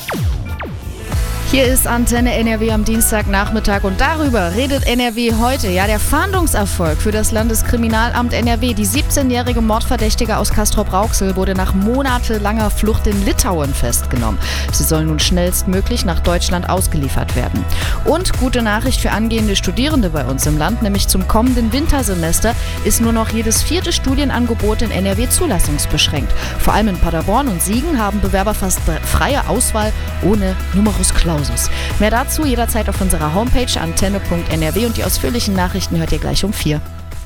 Hier ist Antenne NRW am Dienstagnachmittag und darüber redet NRW heute. Ja, der Fahndungserfolg für das Landeskriminalamt NRW. Die 17-jährige Mordverdächtige aus Castrop-Rauxel wurde nach monatelanger Flucht in Litauen festgenommen. Sie soll nun schnellstmöglich nach Deutschland ausgeliefert werden. Und gute Nachricht für angehende Studierende bei uns im Land, nämlich zum kommenden Wintersemester ist nur noch jedes 4. Studienangebot in NRW zulassungsbeschränkt. Vor allem in Paderborn und Siegen haben Bewerber fast freie Auswahl ohne Numerus Clausus. Mehr dazu jederzeit auf unserer Homepage antenne.nrw und die ausführlichen Nachrichten hört ihr gleich um 4.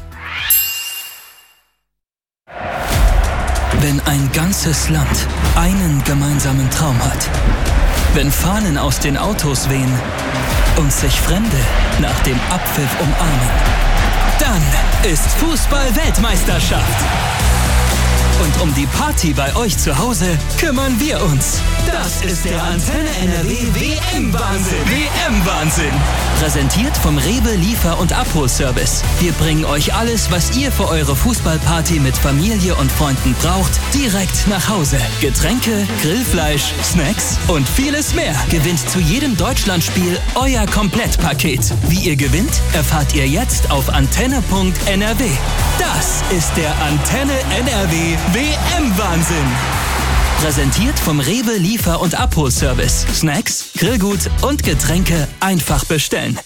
Wenn ein ganzes Land einen gemeinsamen Traum hat, wenn Fahnen aus den Autos wehen und sich Fremde nach dem Abpfiff umarmen, dann ist Fußball-Weltmeisterschaft. Und um die Party bei euch zu Hause kümmern wir uns. Das ist der Antenne NRW WM-Wahnsinn. WM-Wahnsinn. Präsentiert vom Rewe Liefer- und Abholservice. Wir bringen euch alles, was ihr für eure Fußballparty mit Familie und Freunden braucht, direkt nach Hause. Getränke, Grillfleisch, Snacks und vieles mehr. Gewinnt zu jedem Deutschlandspiel euer Komplettpaket. Wie ihr gewinnt, erfahrt ihr jetzt auf antenne.nrw. Das ist der Antenne NRW WM-Wahnsinn. Präsentiert vom Rewe Liefer- und Abholservice. Snacks, Grillgut und Getränke einfach bestellen.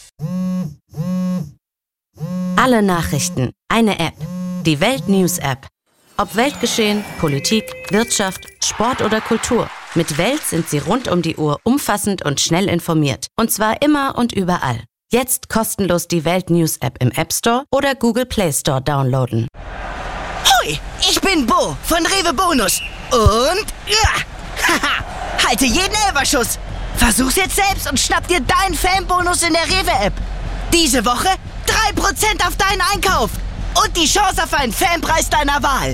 Alle Nachrichten, eine App. Die Welt News App. Ob Weltgeschehen, Politik, Wirtschaft, Sport oder Kultur. Mit Welt sind Sie rund um die Uhr umfassend und schnell informiert. Und zwar immer und überall. Jetzt kostenlos die Welt News App im App Store oder Google Play Store downloaden. Hoi, ich bin Bo von Rewe Bonus. Und haha, halte jeden Elferschuss. Versuch's jetzt selbst und schnapp dir deinen Fanbonus in der Rewe-App. Diese Woche 3% auf deinen Einkauf und die Chance auf einen Fanpreis deiner Wahl.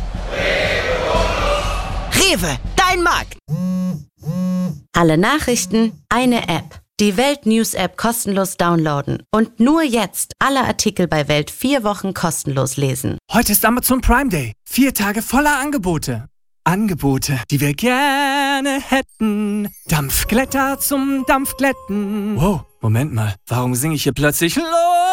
Rewe, dein Markt. Alle Nachrichten, eine App. Die Welt News App kostenlos downloaden. Und nur jetzt alle Artikel bei Welt 4 Wochen kostenlos lesen. Heute ist Amazon Prime Day. 4 Tage voller Angebote. Angebote, die wir gerne hätten. Dampfglätter zum Dampfglätten. Wow, Moment mal. Warum singe ich hier plötzlich los?